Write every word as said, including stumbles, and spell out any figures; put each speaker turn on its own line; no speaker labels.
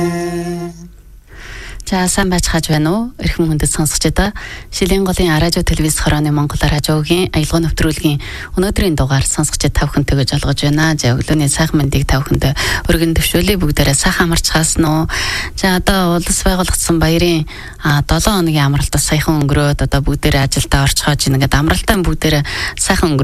За сайн байцгааж байна уу? Эрхэм хүндэт сонсогч та Шилийн голын радио телевиз хорооны Монгол радиогийн аялал нэвтрүүлгийн өнөөдрийн дугаар сонсогч та бүхэнтэй гэж олгож байна. За өглөөний сайхан мэндийг та бүхэнд өргөн төвшүүлээ. Бүгдээрээ сайхан амарч хаасан уу? За одоо улс байгуулагдсан баярын долоон хоногийн амралтаас саяхан өнгөрөөд одоо бүгдээрээ ажилдаа орцгоож ингээд амралтаа бүгдээрээ сайхан